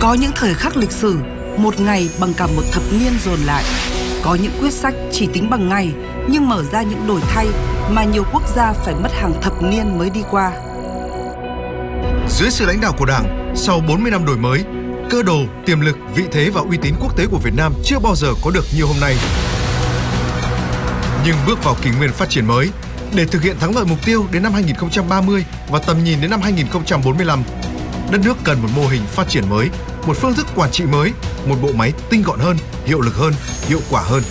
Có những thời khắc lịch sử, một ngày bằng cả một thập niên dồn lại. Có những quyết sách chỉ tính bằng ngày, nhưng mở ra những đổi thay mà nhiều quốc gia phải mất hàng thập niên mới đi qua. Dưới sự lãnh đạo của Đảng, sau 40 năm đổi mới, cơ đồ, tiềm lực, vị thế và uy tín quốc tế của Việt Nam chưa bao giờ có được như hôm nay. Nhưng bước vào kỷ nguyên phát triển mới, để thực hiện thắng lợi mục tiêu đến năm 2030 và tầm nhìn đến năm 2045, đất nước cần một mô hình phát triển mới, một phương thức quản trị mới, một bộ máy tinh gọn hơn, hiệu lực hơn, hiệu quả hơn.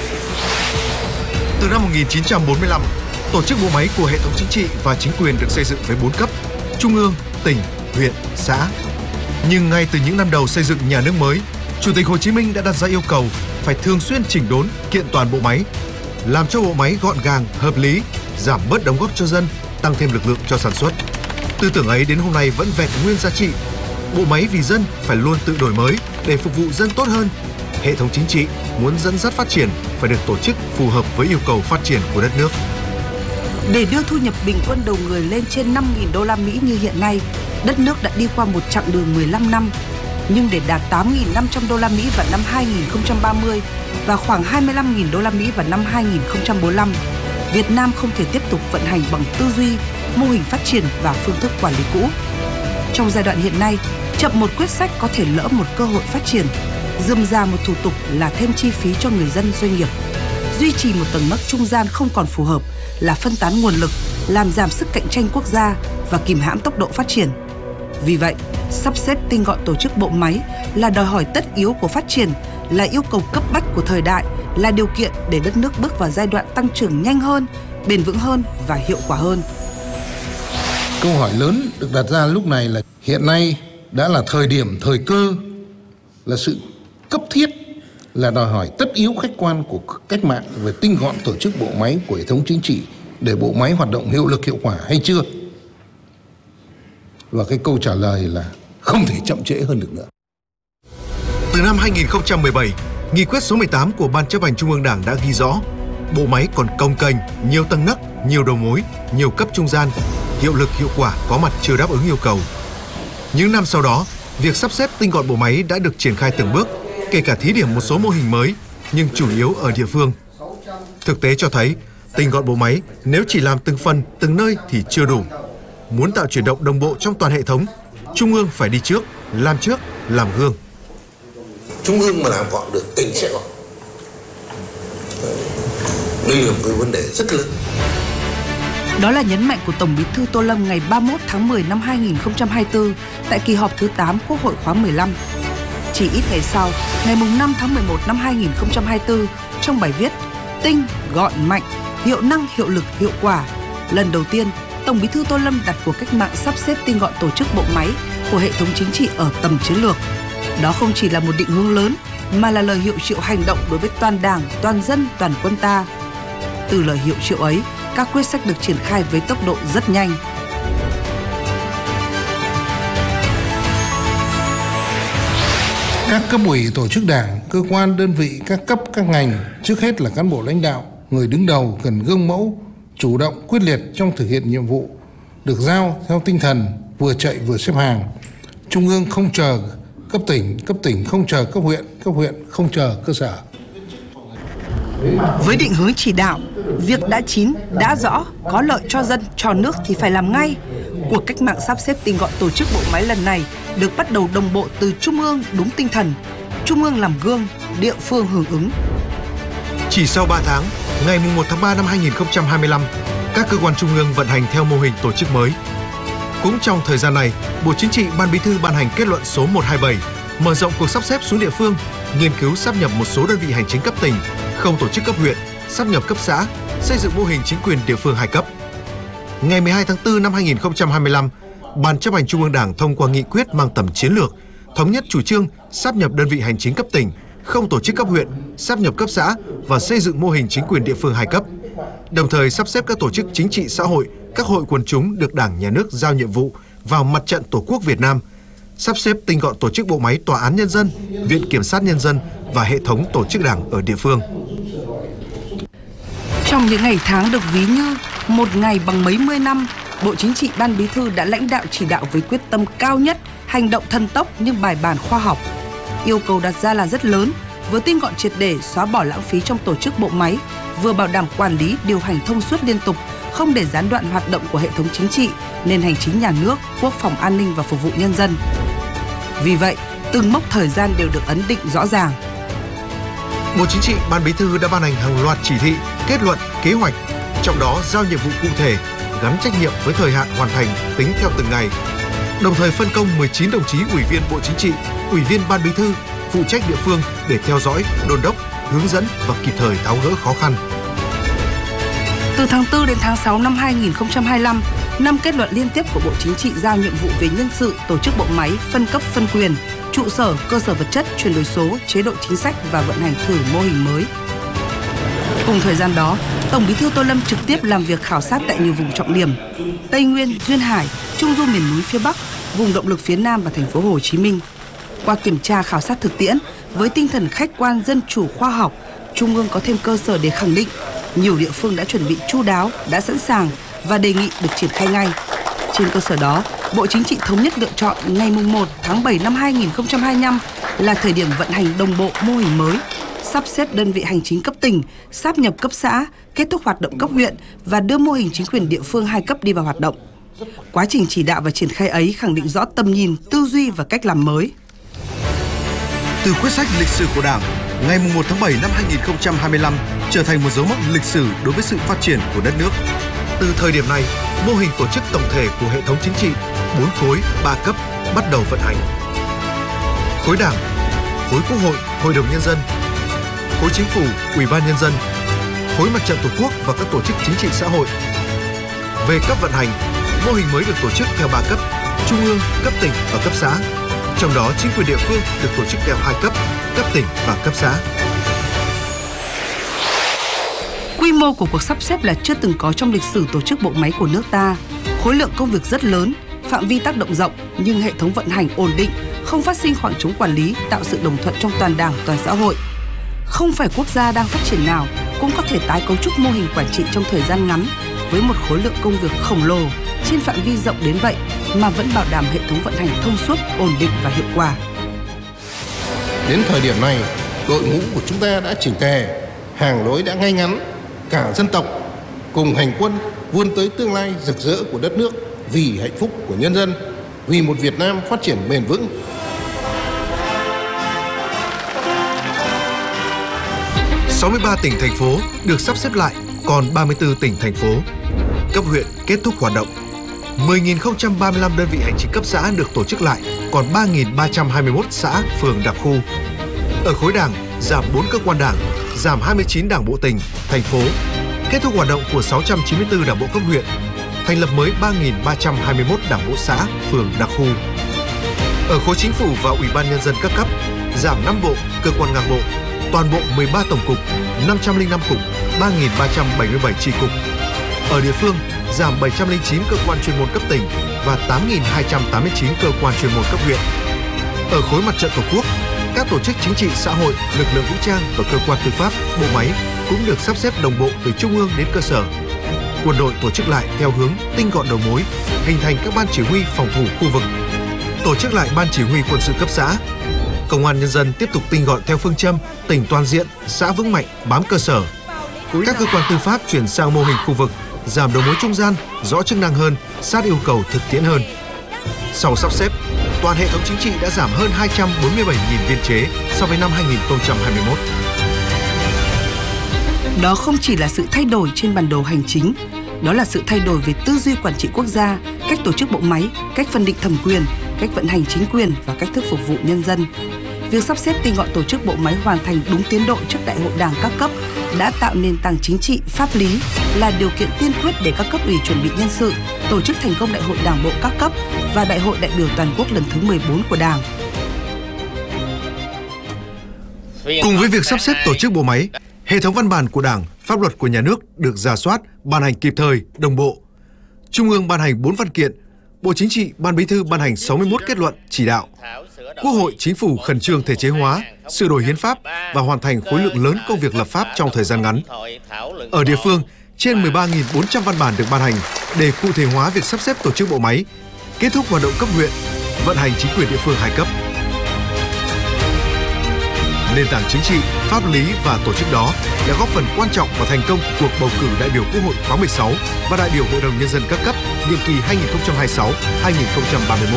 Từ năm 1945, tổ chức bộ máy của hệ thống chính trị và chính quyền được xây dựng với 4 cấp: trung ương, tỉnh, huyện, xã. Nhưng ngay từ những năm đầu xây dựng nhà nước mới, Chủ tịch Hồ Chí Minh đã đặt ra yêu cầu phải thường xuyên chỉnh đốn, kiện toàn bộ máy, làm cho bộ máy gọn gàng, hợp lý, giảm bớt đóng góp cho dân, tăng thêm lực lượng cho sản xuất. Tư tưởng ấy đến hôm nay vẫn vẹn nguyên giá trị. Bộ máy vì dân phải luôn tự đổi mới để phục vụ dân tốt hơn. Hệ thống chính trị muốn dẫn dắt phát triển phải được tổ chức phù hợp với yêu cầu phát triển của đất nước. Để đưa thu nhập bình quân đầu người lên trên 5.000 đô la Mỹ như hiện nay, đất nước đã đi qua một chặng đường 15 năm. Nhưng để đạt 8.500 đô la Mỹ vào năm 2030 và khoảng 25.000 đô la Mỹ vào năm 2045, Việt Nam không thể tiếp tục vận hành bằng tư duy, mô hình phát triển và phương thức quản lý cũ. Trong giai đoạn hiện nay, chậm một quyết sách có thể lỡ một cơ hội phát triển, rườm rà một thủ tục là thêm chi phí cho người dân doanh nghiệp. Duy trì một tầng nấc trung gian không còn phù hợp là phân tán nguồn lực, làm giảm sức cạnh tranh quốc gia và kìm hãm tốc độ phát triển. Vì vậy, sắp xếp tinh gọn tổ chức bộ máy là đòi hỏi tất yếu của phát triển, là yêu cầu cấp bách của thời đại, là điều kiện để đất nước bước vào giai đoạn tăng trưởng nhanh hơn, bền vững hơn và hiệu quả hơn. Câu hỏi lớn được đặt ra lúc này là hiện nay đã là thời điểm, thời cơ, là sự cấp thiết, là đòi hỏi tất yếu khách quan của cách mạng về tinh gọn tổ chức bộ máy của hệ thống chính trị để bộ máy hoạt động hiệu lực hiệu quả hay chưa? Và cái câu trả lời là không thể chậm trễ hơn được nữa. Từ năm 2017, Nghị quyết số 18 của Ban Chấp hành Trung ương Đảng đã ghi rõ bộ máy còn cồng kềnh, nhiều tầng nấc, nhiều đầu mối, nhiều cấp trung gian, hiệu lực hiệu quả có mặt chưa đáp ứng yêu cầu. Những năm sau đó, việc sắp xếp tinh gọn bộ máy đã được triển khai từng bước, kể cả thí điểm một số mô hình mới, nhưng chủ yếu ở địa phương. Thực tế cho thấy, tinh gọn bộ máy nếu chỉ làm từng phần, từng nơi thì chưa đủ. Muốn tạo chuyển động đồng bộ trong toàn hệ thống, Trung ương phải đi trước, làm gương. Trung ương mà làm gọn được, tỉnh sẽ gọn. Đây là một cái vấn đề rất lớn. Đó là nhấn mạnh của Tổng Bí thư Tô Lâm ngày 31 tháng 10 năm 2024 tại kỳ họp thứ 8 Quốc hội khóa 15. Chỉ ít ngày sau, ngày 5 tháng 11 năm 2024, trong bài viết Tinh, gọn, mạnh, hiệu năng, hiệu lực, hiệu quả, lần đầu tiên, Tổng Bí thư Tô Lâm đặt cuộc cách mạng sắp xếp tinh gọn tổ chức bộ máy của hệ thống chính trị ở tầm chiến lược. Đó không chỉ là một định hướng lớn, mà là lời hiệu triệu hành động đối với toàn Đảng, toàn dân, toàn quân ta. Từ lời hiệu triệu ấy, các quyết sách được triển khai với tốc độ rất nhanh. Các cấp ủy tổ chức đảng, cơ quan, đơn vị, các cấp, các ngành, trước hết là cán bộ lãnh đạo, người đứng đầu cần gương mẫu, chủ động, quyết liệt trong thực hiện nhiệm vụ, được giao theo tinh thần vừa chạy vừa xếp hàng. Trung ương không chờ cấp tỉnh không chờ cấp huyện không chờ cơ sở. Với định hướng chỉ đạo, việc đã chín, đã rõ, có lợi cho dân, cho nước thì phải làm ngay. Cuộc cách mạng sắp xếp tinh gọn tổ chức bộ máy lần này được bắt đầu đồng bộ từ Trung ương đúng tinh thần, Trung ương làm gương, địa phương hưởng ứng. Chỉ sau 3 tháng, ngày 1 tháng 3 năm 2025, các cơ quan trung ương vận hành theo mô hình tổ chức mới. Cũng trong thời gian này, Bộ Chính trị, Ban Bí thư ban hành kết luận số 127 mở rộng cuộc sắp xếp xuống địa phương, nghiên cứu sáp nhập một số đơn vị hành chính cấp tỉnh, không tổ chức cấp huyện, sáp nhập cấp xã, xây dựng mô hình chính quyền địa phương 2 cấp. Ngày 12 tháng 4 năm 2025, Ban Chấp hành Trung ương Đảng thông qua nghị quyết mang tầm chiến lược, thống nhất chủ trương sáp nhập đơn vị hành chính cấp tỉnh, không tổ chức cấp huyện, sáp nhập cấp xã và xây dựng mô hình chính quyền địa phương 2 cấp. Đồng thời sắp xếp các tổ chức chính trị xã hội, các hội quần chúng được Đảng, Nhà nước giao nhiệm vụ vào Mặt trận Tổ quốc Việt Nam, sắp xếp tinh gọn tổ chức bộ máy Tòa án Nhân dân, Viện Kiểm sát Nhân dân và hệ thống tổ chức Đảng ở địa phương. Trong những ngày tháng được ví như một ngày bằng mấy mươi năm, Bộ Chính trị, Ban Bí thư đã lãnh đạo chỉ đạo với quyết tâm cao nhất hành động thần tốc nhưng bài bản khoa học. Yêu cầu đặt ra là rất lớn, với tinh gọn triệt để, xóa bỏ lãng phí trong tổ chức bộ máy, vừa bảo đảm quản lý, điều hành thông suốt liên tục, không để gián đoạn hoạt động của hệ thống chính trị, nền hành chính nhà nước, quốc phòng an ninh và phục vụ nhân dân. Vì vậy, từng mốc thời gian đều được ấn định rõ ràng. Bộ Chính trị, Ban Bí thư đã ban hành hàng loạt chỉ thị, kết luận, kế hoạch, trong đó giao nhiệm vụ cụ thể, gắn trách nhiệm với thời hạn hoàn thành tính theo từng ngày. Đồng thời phân công 19 đồng chí Ủy viên Bộ Chính trị, Ủy viên Ban Bí thư phụ trách địa phương để theo dõi, đôn đốc, hướng dẫn và kịp thời tháo gỡ khó khăn. Từ tháng 4 đến tháng 6 năm 2025, 5 kết luận liên tiếp của Bộ Chính trị giao nhiệm vụ về nhân sự, tổ chức bộ máy, phân cấp phân quyền, trụ sở, cơ sở vật chất, chuyển đổi số, chế độ chính sách và vận hành thử mô hình mới. Cùng thời gian đó, Tổng Bí thư Tô Lâm trực tiếp làm việc khảo sát tại nhiều vùng trọng điểm: Tây Nguyên, Duyên Hải, Trung du miền núi phía Bắc, vùng động lực phía Nam và thành phố Hồ Chí Minh. Qua kiểm tra khảo sát thực tiễn, với tinh thần khách quan, dân chủ, khoa học, Trung ương có thêm cơ sở để khẳng định nhiều địa phương đã chuẩn bị chu đáo, đã sẵn sàng và đề nghị được triển khai ngay. Trên cơ sở đó, Bộ Chính trị thống nhất lựa chọn ngày 1 tháng 7 năm 2025 là thời điểm vận hành đồng bộ mô hình mới, sắp xếp đơn vị hành chính cấp tỉnh, sáp nhập cấp xã, kết thúc hoạt động cấp huyện và đưa mô hình chính quyền địa phương 2 cấp đi vào hoạt động. Quá trình chỉ đạo và triển khai ấy khẳng định rõ tầm nhìn, tư duy và cách làm mới. Từ quyết sách lịch sử của Đảng, ngày 1 tháng 7 năm 2025 trở thành một dấu mốc lịch sử đối với sự phát triển của đất nước. Từ thời điểm này, mô hình tổ chức tổng thể của hệ thống chính trị 4 khối, 3 cấp bắt đầu vận hành. Khối Đảng, khối Quốc hội, Hội đồng Nhân dân, khối Chính phủ, Ủy ban Nhân dân, khối Mặt trận Tổ quốc và các tổ chức chính trị xã hội. Về cấp vận hành, mô hình mới được tổ chức theo 3 cấp: Trung ương, cấp tỉnh và cấp xã. Trong đó, chính quyền địa phương được tổ chức theo 2 cấp tỉnh và cấp xã. Quy mô của cuộc sắp xếp là chưa từng có trong lịch sử tổ chức bộ máy của nước ta. Khối lượng công việc rất lớn, phạm vi tác động rộng nhưng hệ thống vận hành ổn định, không phát sinh khoảng trống quản lý, tạo sự đồng thuận trong toàn Đảng, toàn xã hội. Không phải quốc gia đang phát triển nào cũng có thể tái cấu trúc mô hình quản trị trong thời gian ngắn với một khối lượng công việc khổng lồ trên phạm vi rộng đến vậy mà vẫn bảo đảm hệ thống vận hành thông suốt, ổn định và hiệu quả. Đến thời điểm này, đội ngũ của chúng ta đã chỉnh tề, hàng lối đã ngay ngắn, cả dân tộc cùng hành quân vươn tới tương lai rực rỡ của đất nước vì hạnh phúc của nhân dân, vì một Việt Nam phát triển bền vững. – 63 tỉnh thành phố được sắp xếp lại, còn 34 tỉnh thành phố. Cấp huyện kết thúc hoạt động. 10.035 đơn vị hành chính cấp xã được tổ chức lại, còn 3.321 xã, phường, đặc khu. Ở khối Đảng, giảm 4 cơ quan Đảng, giảm 29 đảng bộ tỉnh, thành phố. Kết thúc hoạt động của 694 đảng bộ cấp huyện, thành lập mới 3.321 đảng bộ xã, phường, đặc khu. Ở khối Chính phủ và Ủy ban Nhân dân các cấp, giảm 5 bộ, cơ quan ngang bộ, toàn bộ 13 tổng cục, 505 cục, 3.377 chi cục. Ở địa phương, giảm 709 cơ quan chuyên môn cấp tỉnh và 8.289 cơ quan chuyên môn cấp huyện. Ở khối Mặt trận Tổ quốc, các tổ chức chính trị xã hội, lực lượng vũ trang và cơ quan tư pháp, bộ máy cũng được sắp xếp đồng bộ từ trung ương đến cơ sở. Quân đội tổ chức lại theo hướng tinh gọn đầu mối, hình thành các ban chỉ huy phòng thủ khu vực. Tổ chức lại ban chỉ huy quân sự cấp xã. Công an nhân dân tiếp tục tinh gọn theo phương châm tỉnh toàn diện, xã vững mạnh, bám cơ sở. Các cơ quan tư pháp chuyển sang mô hình khu vực, giảm đầu mối trung gian, rõ chức năng hơn, sát yêu cầu thực tiễn hơn. Sau sắp xếp, toàn hệ thống chính trị đã giảm hơn 247.000 biên chế so với năm 2021. Đó không chỉ là sự thay đổi trên bản đồ hành chính, đó là sự thay đổi về tư duy quản trị quốc gia, cách tổ chức bộ máy, cách phân định thẩm quyền, cách vận hành chính quyền và cách thức phục vụ nhân dân. Việc sắp xếp tinh gọn tổ chức bộ máy hoàn thành đúng tiến độ trước Đại hội Đảng các cấp đã tạo nền tảng chính trị, pháp lý, là điều kiện tiên quyết để các cấp ủy chuẩn bị nhân sự, tổ chức thành công Đại hội Đảng bộ các cấp và Đại hội đại biểu toàn quốc lần thứ 14 của Đảng. Cùng với việc sắp xếp tổ chức bộ máy, hệ thống văn bản của Đảng, pháp luật của nhà nước được rà soát, ban hành kịp thời, đồng bộ. Trung ương ban hành 4 văn kiện, Bộ Chính trị, Ban Bí thư ban hành 61 kết luận, chỉ đạo. Quốc hội, Chính phủ khẩn trương thể chế hóa, sửa đổi hiến pháp và hoàn thành khối lượng lớn công việc lập pháp trong thời gian ngắn. Ở địa phương, trên 13.400 văn bản được ban hành để cụ thể hóa việc sắp xếp tổ chức bộ máy, kết thúc hoạt động cấp huyện, vận hành chính quyền địa phương 2 cấp. Nền tảng chính trị, pháp lý và tổ chức đó đã góp phần quan trọng vào thành công cuộc bầu cử đại biểu Quốc hội khóa 16 và đại biểu Hội đồng Nhân dân các cấp nhiệm kỳ 2026-2031.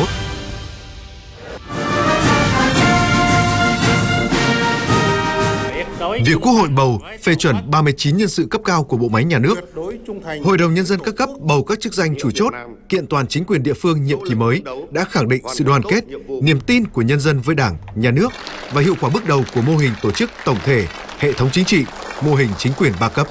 Việc Quốc hội bầu, phê chuẩn 39 nhân sự cấp cao của bộ máy nhà nước, Hội đồng Nhân dân các cấp bầu các chức danh chủ chốt, kiện toàn chính quyền địa phương nhiệm kỳ mới đã khẳng định sự đoàn kết, niềm tin của nhân dân với Đảng, Nhà nước và hiệu quả bước đầu của mô hình tổ chức tổng thể, hệ thống chính trị, mô hình chính quyền 3 cấp.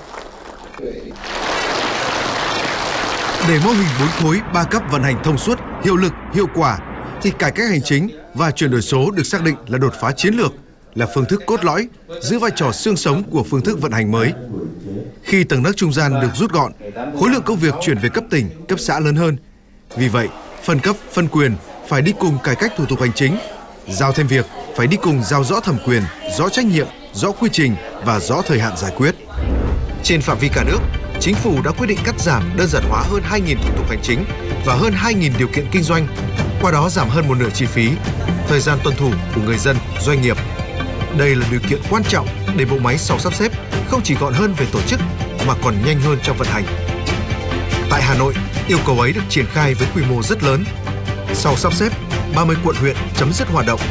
Để mô hình 4 khối 3 cấp vận hành thông suốt, hiệu lực, hiệu quả, thì cải cách hành chính và chuyển đổi số được xác định là đột phá chiến lược, là phương thức cốt lõi, giữ vai trò xương sống của phương thức vận hành mới. Khi tầng nấc trung gian được rút gọn, khối lượng công việc chuyển về cấp tỉnh, cấp xã lớn hơn. Vì vậy, phân cấp, phân quyền phải đi cùng cải cách thủ tục hành chính, giao thêm việc phải đi cùng giao rõ thẩm quyền, rõ trách nhiệm, rõ quy trình và rõ thời hạn giải quyết. Trên phạm vi cả nước, Chính phủ đã quyết định cắt giảm, đơn giản hóa hơn 2.000 thủ tục hành chính và hơn 2.000 điều kiện kinh doanh, qua đó giảm hơn một nửa chi phí, thời gian tuân thủ của người dân, doanh nghiệp. Đây là điều kiện quan trọng để bộ máy sau sắp xếp không chỉ gọn hơn về tổ chức mà còn nhanh hơn trong vận hành. Tại Hà Nội, yêu cầu ấy được triển khai với quy mô rất lớn. Sau sắp xếp, 30 quận huyện chấm dứt hoạt động,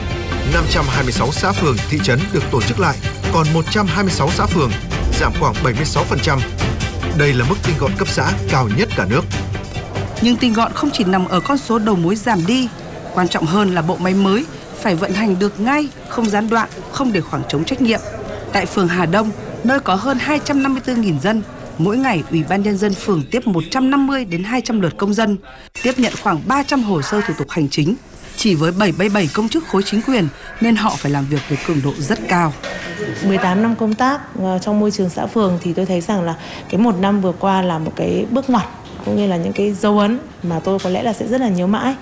526 xã phường, thị trấn được tổ chức lại, còn 126 xã phường, giảm khoảng 76%. Đây là mức tinh gọn cấp xã cao nhất cả nước. Nhưng tinh gọn không chỉ nằm ở con số đầu mối giảm đi, quan trọng hơn là bộ máy mới phải vận hành được ngay, không gián đoạn, không để khoảng trống trách nhiệm. Tại phường Hà Đông, nơi có hơn 254.000 dân, mỗi ngày Ủy ban Nhân dân phường tiếp 150 đến 200 lượt công dân, tiếp nhận khoảng 300 hồ sơ thủ tục hành chính. Chỉ với 77 công chức khối chính quyền nên họ phải làm việc với cường độ rất cao. 18 năm công tác trong môi trường xã phường thì tôi thấy rằng là cái 1 năm vừa qua là một cái bước ngoặt, cũng như là những cái dấu ấn mà tôi có lẽ là sẽ rất là nhớ mãi.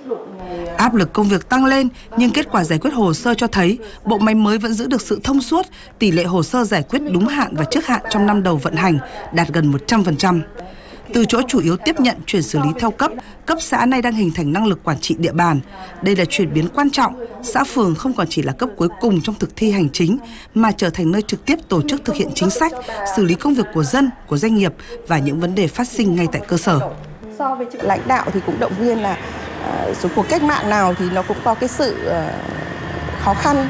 Áp lực công việc tăng lên nhưng kết quả giải quyết hồ sơ cho thấy bộ máy mới vẫn giữ được sự thông suốt, tỷ lệ hồ sơ giải quyết đúng hạn và trước hạn trong năm đầu vận hành đạt gần 100%. Từ chỗ chủ yếu tiếp nhận chuyển xử lý theo cấp xã nay đang hình thành năng lực quản trị địa bàn. Đây là chuyển biến quan trọng, xã phường không còn chỉ là cấp cuối cùng trong thực thi hành chính mà trở thành nơi trực tiếp tổ chức thực hiện chính sách, xử lý công việc của dân, của doanh nghiệp và những vấn đề phát sinh ngay tại cơ sở. So với lãnh đạo thì cũng động viên là số cuộc cách mạng nào thì nó cũng có cái sự khó khăn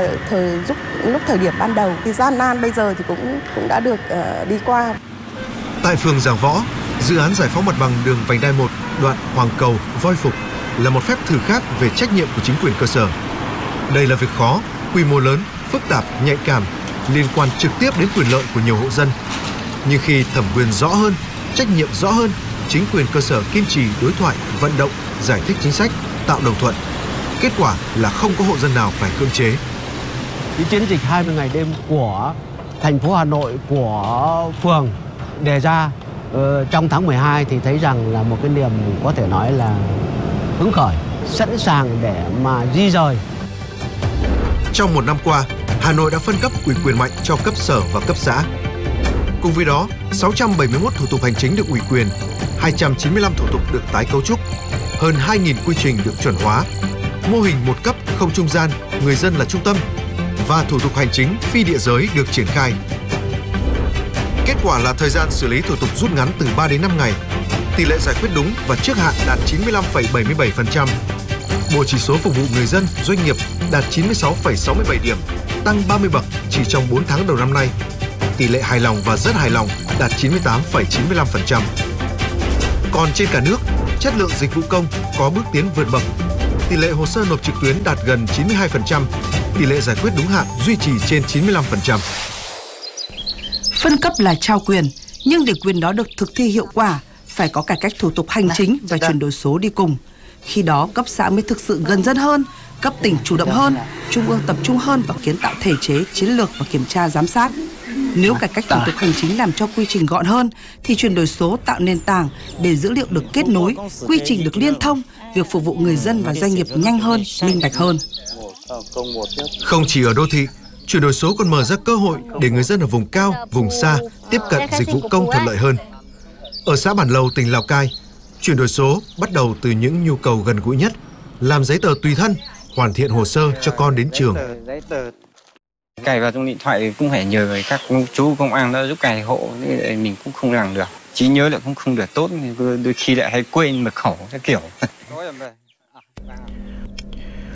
lúc thời điểm ban đầu, thì gian nan bây giờ thì cũng đã được đi qua. Tại phường Giảng Võ, dự án giải phóng mặt bằng đường vành đai 1 đoạn Hoàng Cầu - Voi Phục là một phép thử khác về trách nhiệm của chính quyền cơ sở. Đây là việc khó, quy mô lớn, phức tạp, nhạy cảm, liên quan trực tiếp đến quyền lợi của nhiều hộ dân. Nhưng khi thẩm quyền rõ hơn, trách nhiệm rõ hơn, chính quyền cơ sở kiên trì đối thoại, vận động, giải thích chính sách, tạo đồng thuận. Kết quả là không có hộ dân nào phải cưỡng chế. Cái chiến dịch 20 ngày đêm của thành phố Hà Nội, của phường đề ra trong tháng 12 thì thấy rằng là một cái niềm có thể nói là hứng khởi, sẵn sàng để mà di rời. Trong một năm qua, Hà Nội đã phân cấp ủy quyền mạnh cho cấp sở và cấp xã. Cùng với đó, 671 thủ tục hành chính được ủy quyền, 295 thủ tục được tái cấu trúc, hơn 2.000 quy trình được chuẩn hóa, mô hình một cấp không trung gian, người dân là trung tâm và thủ tục hành chính phi địa giới được triển khai. Kết quả là thời gian xử lý thủ tục rút ngắn từ 3 đến 5 ngày, tỷ lệ giải quyết đúng và trước hạn đạt 95,77%. Bộ chỉ số phục vụ người dân, doanh nghiệp đạt 96,67 điểm, tăng 30 bậc chỉ trong 4 tháng đầu năm nay. Tỷ lệ hài lòng và rất hài lòng đạt 98,95%. Còn trên cả nước, chất lượng dịch vụ công có bước tiến vượt bậc. Tỷ lệ hồ sơ nộp trực tuyến đạt gần 92%, tỷ lệ giải quyết đúng hạn duy trì trên 95%. Phân cấp là trao quyền, nhưng để quyền đó được thực thi hiệu quả, phải có cải cách thủ tục hành chính và chuyển đổi số đi cùng. Khi đó, cấp xã mới thực sự gần dân hơn, cấp tỉnh chủ động hơn, trung ương tập trung hơn vào kiến tạo thể chế, chiến lược và kiểm tra giám sát. Nếu cải cách thủ tục hành chính làm cho quy trình gọn hơn, thì chuyển đổi số tạo nền tảng để dữ liệu được kết nối, quy trình được liên thông, việc phục vụ người dân và doanh nghiệp nhanh hơn, minh bạch hơn. Không chỉ ở đô thị, chuyển đổi số còn mở ra cơ hội để người dân ở vùng cao, vùng xa tiếp cận dịch vụ công thuận lợi hơn. Ở xã Bản Lầu, tỉnh Lào Cai, chuyển đổi số bắt đầu từ những nhu cầu gần gũi nhất, làm giấy tờ tùy thân, hoàn thiện hồ sơ cho con đến trường. Giấy tờ cài vào trong điện thoại cũng phải nhờ các chú công an đã giúp cài hộ, mình cũng không làm được. Trí nhớ lại cũng không được tốt, đôi khi lại hay quên mật khẩu các kiểu.